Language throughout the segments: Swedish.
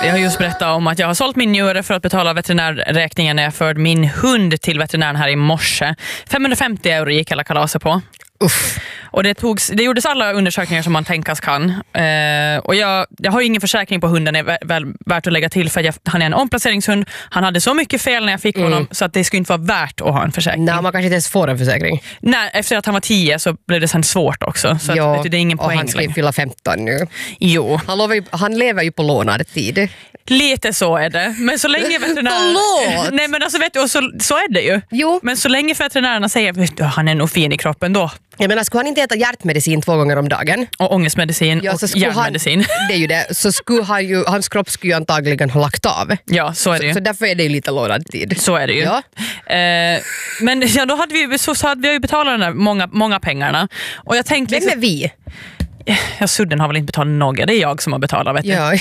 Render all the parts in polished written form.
Jag har just berättat om att jag har sålt min njure för att betala veterinärräkningen när jag förde min hund till veterinären här i morse. 550 euro gick alla kalaser på. Uff. Och det gjordes alla undersökningar som man tänkas kan. Och jag har ju ingen försäkring på hunden, är väl värt att lägga till, för han är en omplaceringshund. Han hade så mycket fel när jag fick honom så att det skulle inte vara värt att ha en försäkring. Nej, man kanske inte ens får en försäkring. Nej, efter att han var 10 så blev det sen svårt också. Så ja, att, det är ingen poäng. Och han ska fylla 15 nu. Jo. Han lever ju på lånad tid. Lite så är det. Men så länge Förlåt! Nej, men alltså vet du, och så är det ju. Jo. Men så länge veterinärerna säger vet du, han är nog fin i kroppen då. Jag menar, skulle han inte äta hjärtmedicin 2 gånger om dagen? Och ångestmedicin och hjärnmedicin. Det är ju det. Så skulle hans kropp skulle ju antagligen ha lagt av. Ja, så är det ju. Så därför är det ju lite lånad tid. Så är det ju. Ja. Men ja, då hade vi ju betalat de där många pengarna. Och jag tänkte Vem är vi? Ja, Sudden har väl inte betalat något. Det är jag som har betalat, vet du. Ja.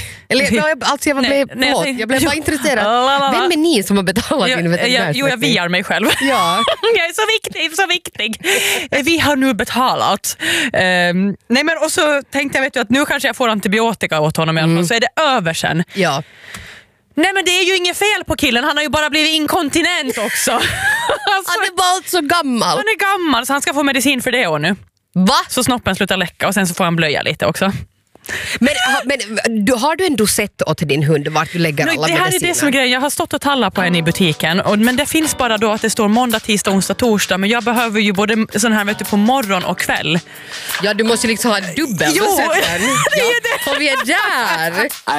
Jag blev bara intresserad. Vem är ni som har betalat din veterinärsräkning? Jo, jag viar mig själv. Ja. Jag är så viktig. Vi har nu betalat. Nej, men och så tänkte jag, vet du, att nu kanske jag får antibiotika åt honom i alla fall, så är det över sen. Ja. Nej, men det är ju inget fel på killen. Han har ju bara blivit inkontinent också. Han är bara så gammal. Han är gammal, så han ska få medicin för det år nu. Va? Så snoppen slutar läcka och sen så får han blöja lite också. Men har du ändå sett åt din hund vart du lägger alla mediciner? Det här är det som är grejen. Jag har stått och tallat på en i butiken. Men det finns bara då att det står måndag, tisdag, onsdag, torsdag. Men jag behöver ju både sån här, vet du, på morgon och kväll. Ja, du måste liksom ha dubbel. Jo, ja, och vi är där.